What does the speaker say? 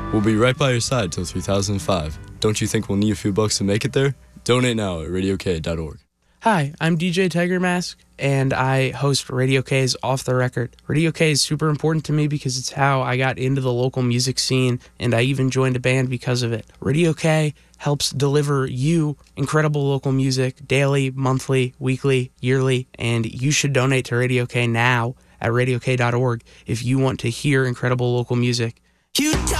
We'll be right by your side till 3005. Don't you think we'll need a few bucks to make it there? Donate now at radiok.org. Hi, I'm DJ Tiger Mask, and I host Radio K's Off the Record. Radio K is super important to me because it's how I got into the local music scene, and I even joined a band because of it. Radio K helps deliver you incredible local music daily, monthly, weekly, yearly, and you should donate to Radio K now at radiok.org if you want to hear incredible local music.